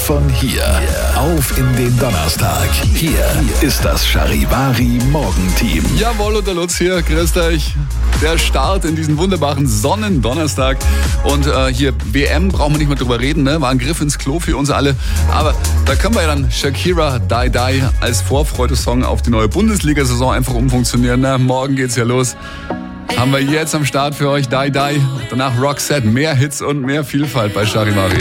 von hier auf in den Donnerstag. Hier ist das Charivari Morgenteam. Jawohl, und der Lutz hier, grüßt euch. Der Start in diesen wunderbaren Sonnendonnerstag. Und hier WM, brauchen wir nicht mehr drüber reden, ne? War ein Griff ins Klo für uns alle. Aber da können wir ja dann Shakira Die Die als Vorfreude-Song auf die neue Bundesliga-Saison einfach umfunktionieren. Ne? Morgen geht's ja los. Haben wir jetzt am Start für euch Die Die. Danach Roxette, mehr Hits und mehr Vielfalt bei Charivari.